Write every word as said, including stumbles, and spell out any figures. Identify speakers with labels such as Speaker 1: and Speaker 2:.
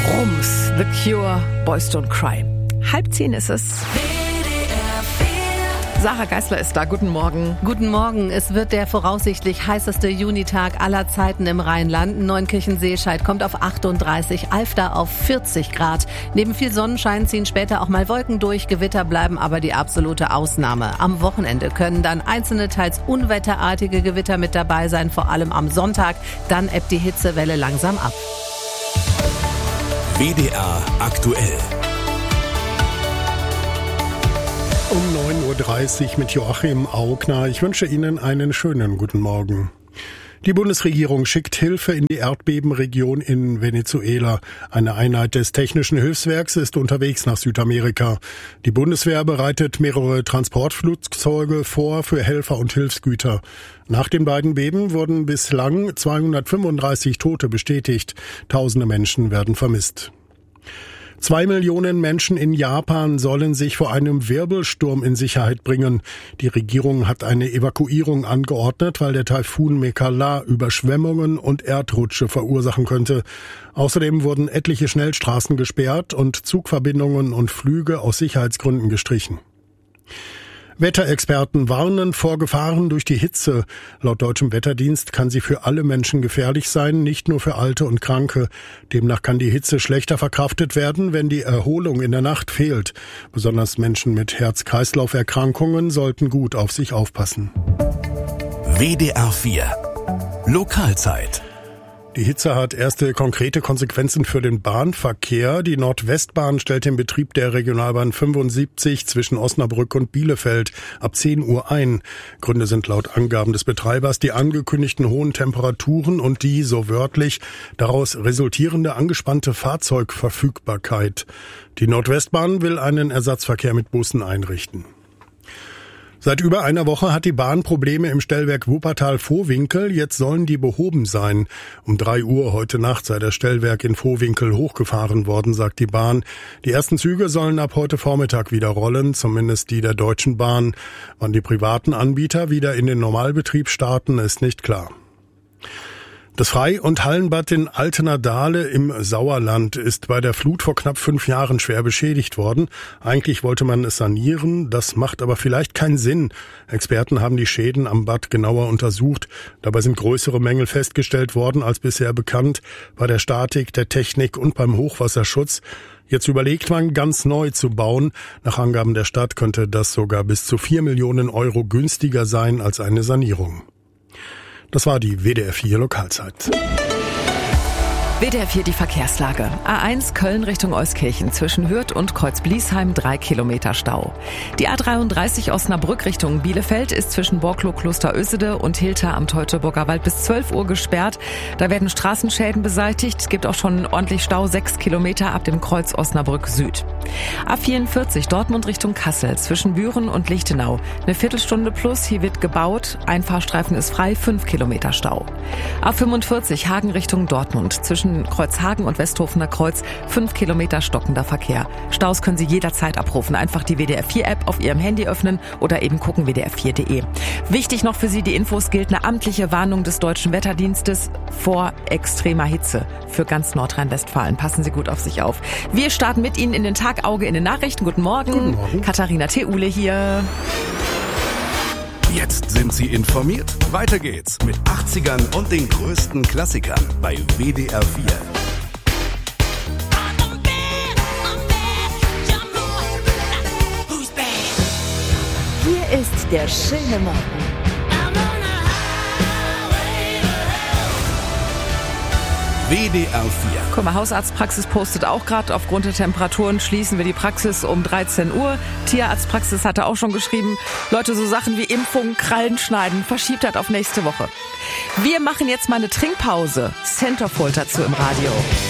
Speaker 1: Rums, The Cure, Boys Don't Cry. Halb zehn ist es. Sarah Geisler ist da. Guten Morgen.
Speaker 2: Guten Morgen. Es wird der voraussichtlich heißeste Junitag aller Zeiten im Rheinland. Neunkirchen-Seescheid kommt auf achtunddreißig, Alfter auf vierzig Grad. Neben viel Sonnenschein ziehen später auch mal Wolken durch. Gewitter bleiben aber die absolute Ausnahme. Am Wochenende können dann einzelne, teils unwetterartige Gewitter mit dabei sein, vor allem am Sonntag. Dann ebbt die Hitzewelle langsam ab.
Speaker 3: W D R aktuell.
Speaker 4: Um neun Uhr dreißig mit Joachim Augner. Ich wünsche Ihnen einen schönen guten Morgen. Die Bundesregierung schickt Hilfe in die Erdbebenregion in Venezuela. Eine Einheit des Technischen Hilfswerks ist unterwegs nach Südamerika. Die Bundeswehr bereitet mehrere Transportflugzeuge vor für Helfer und Hilfsgüter. Nach den beiden Beben wurden bislang zweihundertfünfunddreißig Tote bestätigt. Tausende Menschen werden vermisst. Zwei Millionen Menschen in Japan sollen sich vor einem Wirbelsturm in Sicherheit bringen. Die Regierung hat eine Evakuierung angeordnet, weil der Taifun Mekala Überschwemmungen und Erdrutsche verursachen könnte. Außerdem wurden etliche Schnellstraßen gesperrt und Zugverbindungen und Flüge aus Sicherheitsgründen gestrichen. Wetterexperten warnen vor Gefahren durch die Hitze. Laut deutschem Wetterdienst kann sie für alle Menschen gefährlich sein, nicht nur für Alte und Kranke. Demnach kann die Hitze schlechter verkraftet werden, wenn die Erholung in der Nacht fehlt. Besonders Menschen mit Herz-Kreislauf-Erkrankungen sollten gut auf sich aufpassen.
Speaker 3: W D R vier Lokalzeit.
Speaker 4: Die Hitze hat erste konkrete Konsequenzen für den Bahnverkehr. Die Nordwestbahn stellt den Betrieb der Regionalbahn fünfundsiebzig zwischen Osnabrück und Bielefeld ab zehn Uhr ein. Gründe sind laut Angaben des Betreibers die angekündigten hohen Temperaturen und die, so wörtlich, daraus resultierende angespannte Fahrzeugverfügbarkeit. Die Nordwestbahn will einen Ersatzverkehr mit Bussen einrichten. Seit über einer Woche hat die Bahn Probleme im Stellwerk Wuppertal-Vohwinkel. Jetzt sollen die behoben sein. Um drei Uhr heute Nacht sei das Stellwerk in Vohwinkel hochgefahren worden, sagt die Bahn. Die ersten Züge sollen ab heute Vormittag wieder rollen, zumindest die der Deutschen Bahn. Wann die privaten Anbieter wieder in den Normalbetrieb starten, ist nicht klar. Das Frei- und Hallenbad in Altena-Dahle im Sauerland ist bei der Flut vor knapp fünf Jahren schwer beschädigt worden. Eigentlich wollte man es sanieren, das macht aber vielleicht keinen Sinn. Experten haben die Schäden am Bad genauer untersucht. Dabei sind größere Mängel festgestellt worden als bisher bekannt, bei der Statik, der Technik und beim Hochwasserschutz. Jetzt überlegt man, ganz neu zu bauen. Nach Angaben der Stadt könnte das sogar bis zu vier Millionen Euro günstiger sein als eine Sanierung. Das war die W D R vier Lokalzeit.
Speaker 1: W D R vier die Verkehrslage. A eins Köln Richtung Euskirchen zwischen Hürth und Kreuz-Bliesheim drei Kilometer Stau. Die A dreiunddreißig Osnabrück Richtung Bielefeld ist zwischen Borklow Klosterösede und Hilter am Teutoburger Wald bis zwölf Uhr gesperrt. Da werden Straßenschäden beseitigt. Es gibt auch schon ordentlich Stau, sechs Kilometer ab dem Kreuz Osnabrück Süd. A vierundvierzig Dortmund Richtung Kassel zwischen Büren und Lichtenau. Eine Viertelstunde plus, hier wird gebaut. Ein Fahrstreifen ist frei, fünf Kilometer Stau. A fünfundvierzig Hagen Richtung Dortmund zwischen Kreuzhagen und Westhofener Kreuz, fünf Kilometer stockender Verkehr. Staus können Sie jederzeit abrufen. Einfach die W D R vier App auf Ihrem Handy öffnen oder eben gucken w d r vier punkt de. Wichtig noch für Sie, die Infos gilt eine amtliche Warnung des Deutschen Wetterdienstes vor extremer Hitze für ganz Nordrhein-Westfalen. Passen Sie gut auf sich auf. Wir starten mit Ihnen in den Tag, Auge in den Nachrichten. Guten Morgen.
Speaker 4: Guten Morgen.
Speaker 1: Katharina Theule hier.
Speaker 3: Jetzt sind Sie informiert. Weiter geht's mit achtzigern und den größten Klassikern bei W D R vier.
Speaker 5: Hier ist der schöne Morgen.
Speaker 3: W D R vier.
Speaker 1: Guck mal, Hausarztpraxis postet auch gerade, aufgrund der Temperaturen schließen wir die Praxis um dreizehn Uhr. Tierarztpraxis hatte auch schon geschrieben, Leute, so Sachen wie Impfung, Krallen schneiden, verschiebt das auf nächste Woche. Wir machen jetzt mal eine Trinkpause. Centerfold dazu im Radio.